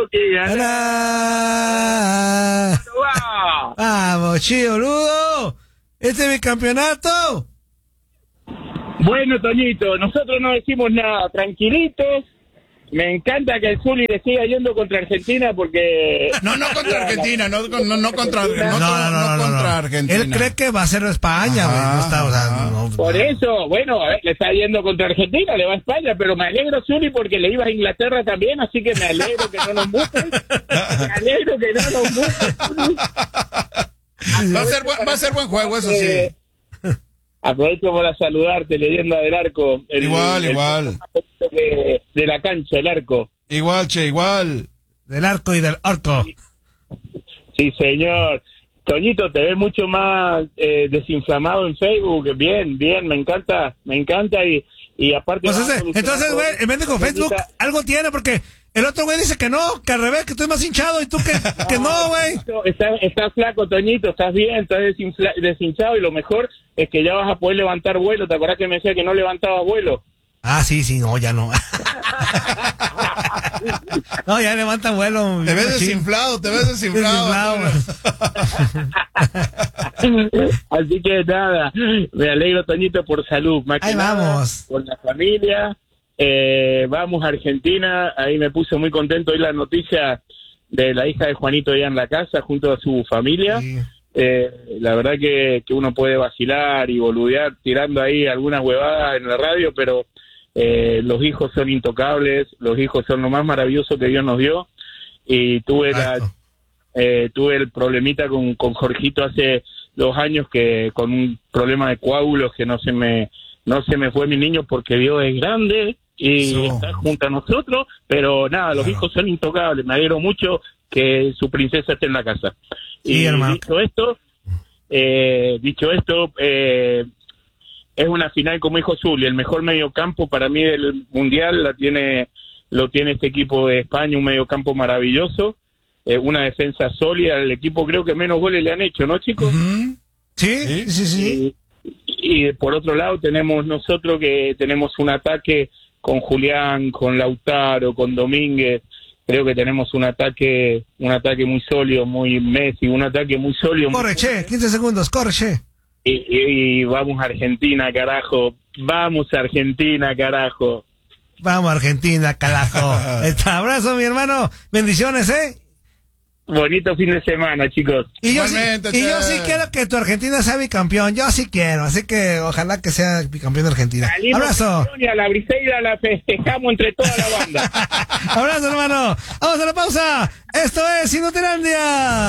que ganar. Vamos, chido, boludo. Este es mi campeonato. Bueno, Toñito, nosotros no decimos nada, tranquilitos. Me encanta que el Zuli le siga yendo contra Argentina porque... No contra Argentina, no contra Argentina. Él cree que va a ser España, güey. No está, o sea, Por eso, bueno, a ver, le está yendo contra Argentina, le va a España, pero me alegro, Zuli, porque le ibas a Inglaterra también, así que me alegro que no nos musten. Me alegro que no nos musten, Zuli. Va a ser buen juego, eso sí. Aprovecho para saludarte, leyenda del arco. Igual. De la cancha, el arco. Igual. Del arco y del arco. Sí, señor. Toñito, te ves mucho más desinflamado en Facebook. Bien, me encanta y aparte... Entonces, güey, en vez de con Facebook, algo tiene porque... El otro güey dice que no, que al revés, que estoy más hinchado y tú que no, güey. Estás flaco, Toñito, estás bien, estás deshinchado y lo mejor es que ya vas a poder levantar vuelo. ¿Te acordás que me decía que no levantabas vuelo? Ah, sí, no, ya no. No, ya levanta vuelo. Te ves desinflado. Así que nada, me alegro, Toñito, por salud. Ahí vamos. Por la familia. Vamos a Argentina. Ahí me puso muy contento hoy la noticia de la hija de Juanito ya en la casa junto a su familia. Sí. La verdad que uno puede vacilar y boludear tirando ahí algunas huevadas en la radio, pero los hijos son intocables, los hijos son lo más maravilloso que Dios nos dio. Y tuve el problemita con Jorgito hace 2 años, que con un problema de coágulos, que no se me fue mi niño porque Dios es grande y está junto a nosotros, pero nada, los hijos son intocables. Me alegro mucho que su princesa esté en la casa. Sí, y hermano. Dicho esto, es una final, como dijo Zuli, el mejor mediocampo para mí del mundial lo tiene este equipo de España, un mediocampo maravilloso, una defensa sólida. El equipo creo que menos goles le han hecho, ¿no, chicos? Uh-huh. Sí. Y por otro lado tenemos nosotros que tenemos un ataque con Julián, con Lautaro, con Domínguez. Creo que tenemos un ataque muy sólido, muy Messi, un ataque muy sólido. Corre, che, 15 segundos, corre, che. Y vamos a Argentina, carajo. Vamos a Argentina, carajo. Abrazo, mi hermano. Bendiciones, ¿eh? Bonito fin de semana, chicos. Y yo sí quiero que tu Argentina sea bicampeón. Yo sí quiero. Así que ojalá que sea bicampeón de Argentina. Salimos abrazo. Y a la Briseida la festejamos entre toda la banda. Abrazo, hermano. Vamos a la pausa. Esto es Inutilandia.